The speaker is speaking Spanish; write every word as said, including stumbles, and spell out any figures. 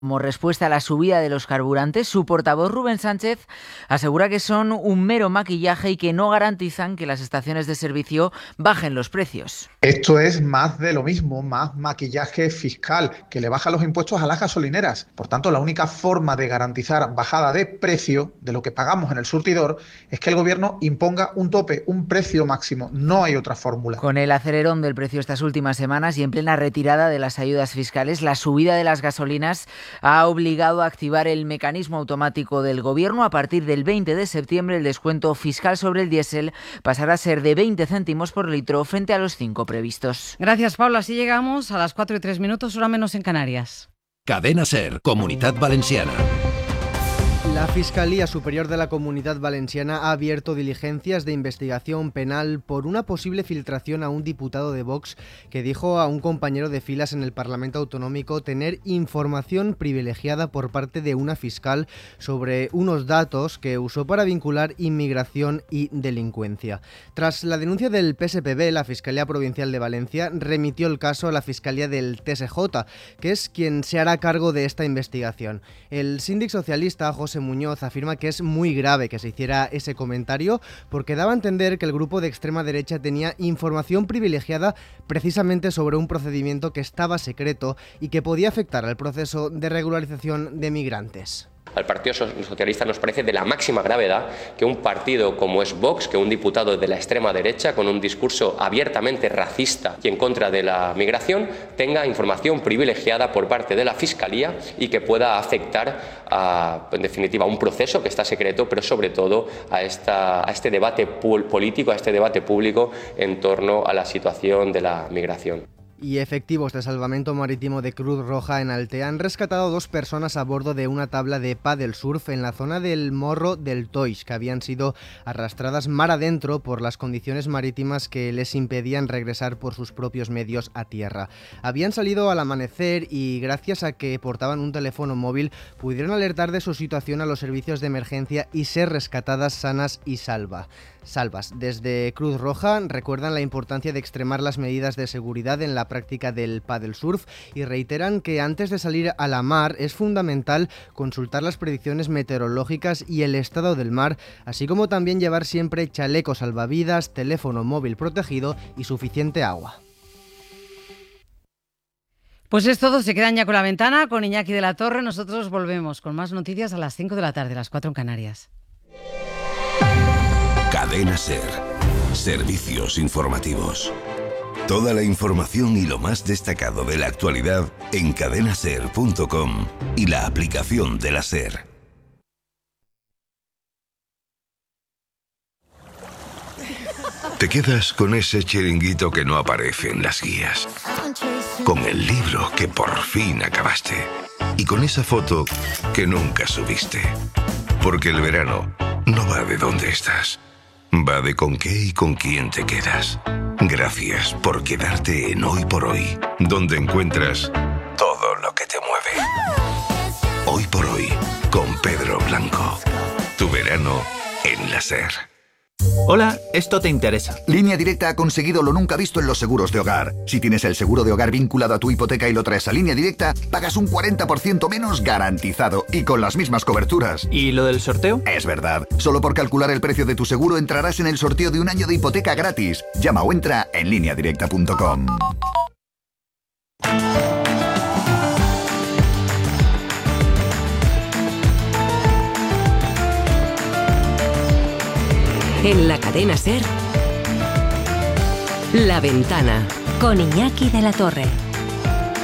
Como respuesta a la subida de los carburantes, su portavoz Rubén Sánchez asegura que son un mero maquillaje y que no garantizan que las estaciones de servicio bajen los precios. Esto es más de lo mismo, más maquillaje fiscal, que le baja los impuestos a las gasolineras. Por tanto, la única forma de garantizar bajada de precio de lo que pagamos en el surtidor es que el gobierno imponga un tope, un precio máximo. No hay otra fórmula. Con el acelerón del precio estas últimas semanas y en plena retirada de las ayudas fiscales, la subida de las gasolinas ha obligado a activar el mecanismo automático del Gobierno. A partir del veinte de septiembre, el descuento fiscal sobre el diésel pasará a ser de veinte céntimos por litro frente a los cinco previstos. Gracias, Pablo. Así llegamos a las cuatro y tres minutos, hora menos en Canarias. Cadena SER, Comunitat Valenciana. La Fiscalía Superior de la Comunidad Valenciana ha abierto diligencias de investigación penal por una posible filtración a un diputado de Vox que dijo a un compañero de filas en el Parlamento Autonómico tener información privilegiada por parte de una fiscal sobre unos datos que usó para vincular inmigración y delincuencia. Tras la denuncia del P S P B, la Fiscalía Provincial de Valencia remitió el caso a la Fiscalía del T S J, que es quien se hará cargo de esta investigación. El síndic socialista José Muñoz afirma que es muy grave que se hiciera ese comentario porque daba a entender que el grupo de extrema derecha tenía información privilegiada precisamente sobre un procedimiento que estaba secreto y que podía afectar al proceso de regularización de migrantes. Al Partido Socialista nos parece de la máxima gravedad que un partido como es Vox, que un diputado de la extrema derecha con un discurso abiertamente racista y en contra de la migración tenga información privilegiada por parte de la Fiscalía y que pueda afectar a, en definitiva, a un proceso que está secreto, pero sobre todo a, esta, a este debate político, a este debate público en torno a la situación de la migración. Y efectivos de salvamento marítimo de Cruz Roja en Altea han rescatado dos personas a bordo de una tabla de paddle surf en la zona del Morro del Toix, que habían sido arrastradas mar adentro por las condiciones marítimas que les impedían regresar por sus propios medios a tierra. Habían salido al amanecer y gracias a que portaban un teléfono móvil pudieron alertar de su situación a los servicios de emergencia y ser rescatadas sanas y salva. salvas. Desde Cruz Roja recuerdan la importancia de extremar las medidas de seguridad en la práctica del paddle surf y reiteran que antes de salir a la mar es fundamental consultar las predicciones meteorológicas y el estado del mar, así como también llevar siempre chaleco salvavidas, teléfono móvil protegido y suficiente agua. Pues es todo, se quedan ya con La Ventana, con Iñaki de la Torre. Nosotros volvemos con más noticias a las cinco de la tarde, las cuatro en Canarias. Cadena SER. Servicios informativos. Toda la información y lo más destacado de la actualidad en cadena ser punto com y la aplicación de la SER. Te quedas con ese chiringuito que no aparece en las guías, con el libro que por fin acabaste y con esa foto que nunca subiste. Porque el verano no va de dónde estás, va de con qué y con quién te quedas. Gracias por quedarte en Hoy por Hoy, donde encuentras todo lo que te mueve. Hoy por Hoy, con Pedro Blanco. Tu verano en la SER. Hola, esto te interesa. Línea Directa ha conseguido lo nunca visto en los seguros de hogar. Si tienes el seguro de hogar vinculado a tu hipoteca y lo traes a Línea Directa, pagas un cuarenta por ciento menos garantizado y con las mismas coberturas. ¿Y lo del sorteo? Es verdad. Solo por calcular el precio de tu seguro entrarás en el sorteo de un año de hipoteca gratis. Llama o entra en línea directa punto com. En la cadena SER, La Ventana, con Iñaki de la Torre.